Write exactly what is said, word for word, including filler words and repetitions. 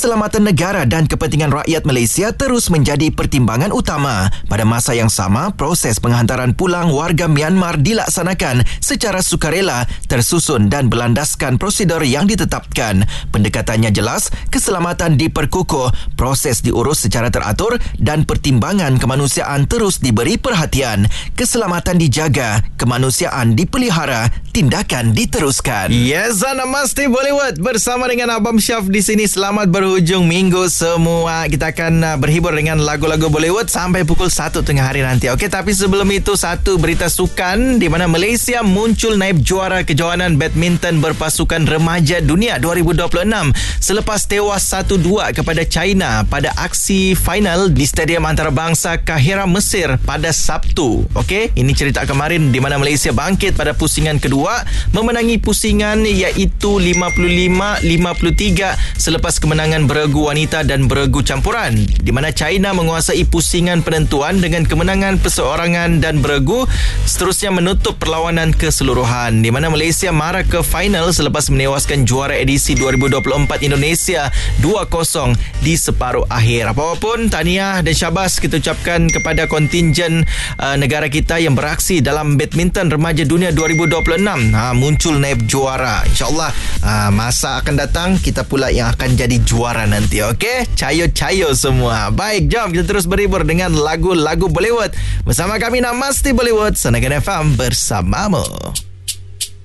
keselamatan negara dan kepentingan rakyat Malaysia terus menjadi pertimbangan utama. Pada masa yang sama, proses penghantaran pulang warga Myanmar dilaksanakan secara sukarela, tersusun dan berlandaskan prosedur yang ditetapkan. Pendekatannya jelas, keselamatan diperkukuh, proses diurus secara teratur dan pertimbangan kemanusiaan terus diberi perhatian. Keselamatan dijaga, kemanusiaan dipelihara, tindakan diteruskan. Yes, Namaste Bollywood bersama dengan Abang Syaf di sini. Selamat berhujung minggu semua. Kita akan uh, berhibur dengan lagu-lagu Bollywood sampai pukul satu tengah hari nanti. Okey, tapi sebelum itu satu berita sukan di mana Malaysia muncul naib juara kejohanan badminton berpasukan remaja dunia dua ribu dua puluh enam selepas tewas satu dua kepada China pada aksi final di Stadium Antarabangsa Kahira, Mesir pada Sabtu. Okey, ini cerita kemarin di mana Malaysia bangkit pada pusingan kedua, memenangi pusingan iaitu lima puluh lima lima puluh tiga selepas kemenangan beregu wanita dan beregu campuran, di mana China menguasai pusingan penentuan dengan kemenangan perseorangan dan beregu, seterusnya menutup perlawanan keseluruhan, di mana Malaysia mara ke final selepas menewaskan juara edisi dua ribu dua puluh empat Indonesia dua kosong di separuh akhir. Apapun, tahniah dan syabas kita ucapkan kepada kontingen uh, negara kita yang beraksi dalam badminton remaja dunia dua ribu dua puluh enam. Ha, muncul naib juara. InsyaAllah uh, masa akan datang kita pula yang akan jadi juara nanti. Okey, cayo-cayo semua. Baik, jom kita terus berhibur dengan lagu-lagu Bollywood bersama kami Namaste Bollywood, Sanagan F M bersamamu.